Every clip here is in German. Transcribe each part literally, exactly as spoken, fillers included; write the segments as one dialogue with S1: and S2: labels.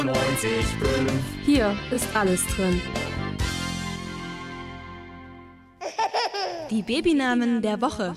S1: neunzig Komma fünf.
S2: Hier ist alles drin. Die Babynamen der Woche.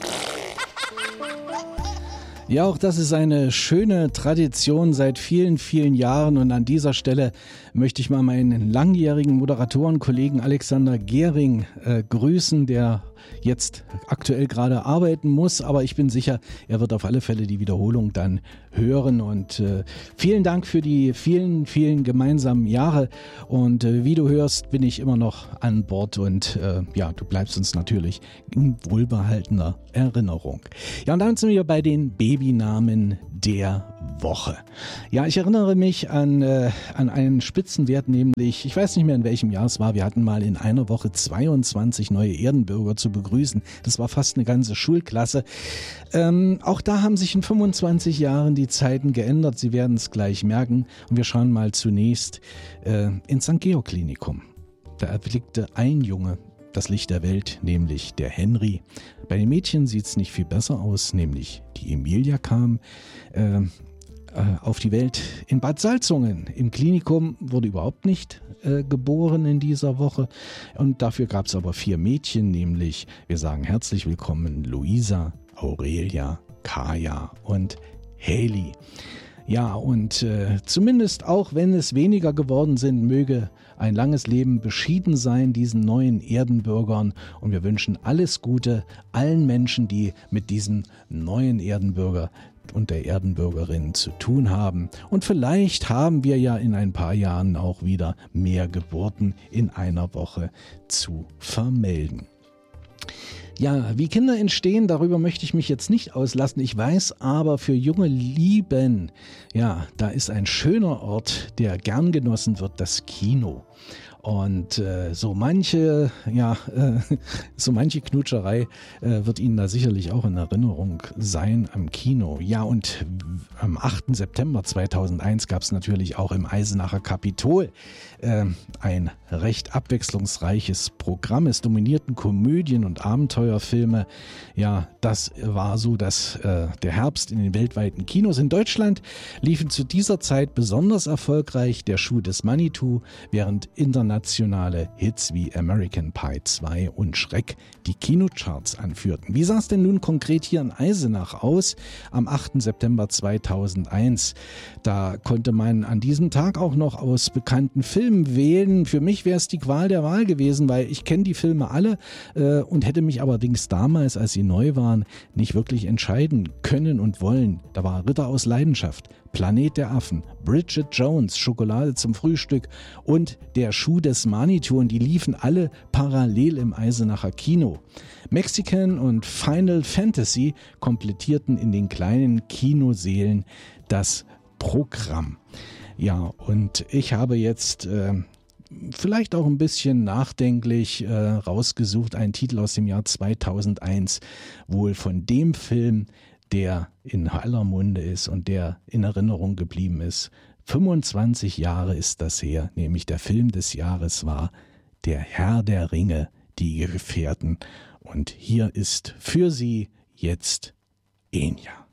S3: Ja, auch das ist eine schöne Tradition seit vielen, vielen Jahren und an dieser Stelle möchte ich mal meinen langjährigen Moderatorenkollegen Alexander Gehring äh, grüßen, der jetzt aktuell gerade arbeiten muss, aber ich bin sicher, er wird auf alle Fälle die Wiederholung dann hören und äh, vielen Dank für die vielen, vielen gemeinsamen Jahre und äh, wie du hörst, bin ich immer noch an Bord und äh, ja, du bleibst uns natürlich in wohlbehaltener Erinnerung. Ja, und dann sind wir bei den Babynamen der Woche. Ja, ich erinnere mich an, äh, an einen Spitzenwert, nämlich, ich weiß nicht mehr in welchem Jahr es war, wir hatten mal in einer Woche zweiundzwanzig neue Erdenbürger zu begrüßen. Das war fast eine ganze Schulklasse. Ähm, auch da haben sich in fünfundzwanzig Jahren die Zeiten geändert. Sie werden es gleich merken. Und wir schauen mal zunächst äh, ins Sankt Georg Klinikum. Da erblickte ein Junge das Licht der Welt, nämlich der Henry. Bei den Mädchen sieht es nicht viel besser aus, nämlich die Emilia kam äh, auf die Welt in Bad Salzungen. Im Klinikum wurde überhaupt nicht äh, geboren in dieser Woche und dafür gab es aber vier Mädchen, nämlich, wir sagen herzlich willkommen, Luisa, Aurelia, Kaya und Haley. Ja, und äh, zumindest auch wenn es weniger geworden sind, möge ein langes Leben beschieden sein diesen neuen Erdenbürgern und wir wünschen alles Gute allen Menschen, die mit diesem neuen Erdenbürger und der Erdenbürgerin zu tun haben. Und vielleicht haben wir ja in ein paar Jahren auch wieder mehr Geburten in einer Woche zu vermelden. Ja, wie Kinder entstehen, darüber möchte ich mich jetzt nicht auslassen. Ich weiß aber, für junge Lieben, ja, da ist ein schöner Ort, der gern genossen wird, das Kino. Und äh, so manche, ja, äh, so manche Knutscherei äh, wird Ihnen da sicherlich auch in Erinnerung sein am Kino. Ja, und am achten September zweitausendeins gab es natürlich auch im Eisenacher Kapitol äh, ein recht abwechslungsreiches Programm. Es dominierten Komödien und Abenteuerfilme. Ja, das war so, dass äh, der Herbst in den weltweiten Kinos in Deutschland liefen zu dieser Zeit besonders erfolgreich der Schuh des Manitou, während international nationale Hits wie American Pie zwei und Schreck die Kinocharts anführten. Wie sah es denn nun konkret hier in Eisenach aus am achten September zweitausendeins? Da konnte man an diesem Tag auch noch aus bekannten Filmen wählen. Für mich wäre es die Qual der Wahl gewesen, weil ich kenne die Filme alle äh, und hätte mich allerdings damals, als sie neu waren, nicht wirklich entscheiden können und wollen. Da war Ritter aus Leidenschaft, Planet der Affen, Bridget Jones, Schokolade zum Frühstück und der Schuh des Manitou und die liefen alle parallel im Eisenacher Kino. Mexican und Final Fantasy komplettierten in den kleinen Kinosälen das Programm. Ja, und ich habe jetzt äh, vielleicht auch ein bisschen nachdenklich äh, rausgesucht, einen Titel aus dem Jahr zweitausendeins, wohl von dem Film, der in aller Munde ist und der in Erinnerung geblieben ist. fünfundzwanzig Jahre ist das her, nämlich der Film des Jahres war Der Herr der Ringe, die Gefährten. Und hier ist für Sie jetzt Enya.